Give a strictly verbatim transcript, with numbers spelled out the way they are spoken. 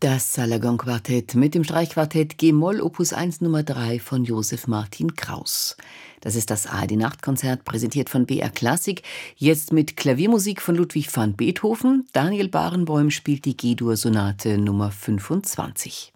Das Salagon-Quartett mit dem Streichquartett G-Moll Opus eins Nummer drei von Josef Martin Kraus. Das ist das A R D-Nachtkonzert, präsentiert von B R Klassik. Jetzt mit Klaviermusik von Ludwig van Beethoven. Daniel Barenboim spielt die G-Dur-Sonate Nummer fünfundzwanzig.